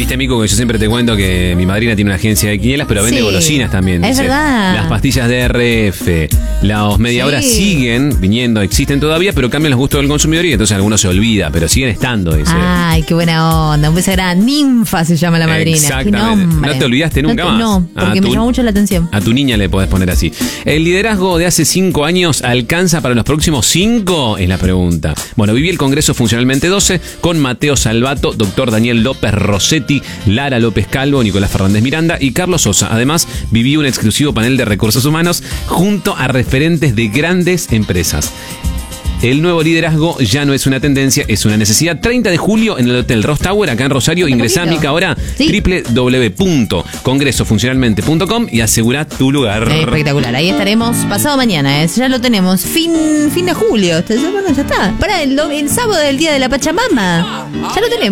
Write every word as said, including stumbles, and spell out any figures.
Viste, Mico, que yo siempre te cuento que mi madrina tiene una agencia de quinielas, pero vende Sí, golosinas también. es dice. verdad. Las pastillas de R F, las media hora Sí. siguen viniendo, existen todavía, pero cambian los gustos del consumidor y entonces algunos se olvida, pero siguen estando, dice. Ay, qué buena onda. Un beso grande. Ninfa se llama la madrina. Qué Exactamente. nombre. No te olvidaste nunca no te, más. No, porque A me tu- llamó mucho la atención. A tu niña le podés poner así. ¿El liderazgo de hace cinco años alcanza para los próximos cinco? Es la pregunta. Bueno, viví el Congreso Funcionalmente doce con Mateo Salvato, doctor Daniel López Rossetti, Lara López Calvo, Nicolás Fernández Miranda y Carlos Sosa. Además, viví un exclusivo panel de recursos humanos junto a referentes de grandes empresas. El nuevo liderazgo ya no es una tendencia, es una necesidad. treinta de julio en el Hotel Ross Tower, acá en Rosario. Ingresá, poquito. Mica, ahora Sí. doble u doble u doble u punto congreso funcionalmente punto com y asegura tu lugar. Espectacular. Ahí estaremos pasado mañana. ¿eh? Ya lo tenemos. Fin fin de julio. Este, Bueno, ya está. Para el, do- el sábado del día de la Pachamama. Ya lo tenemos.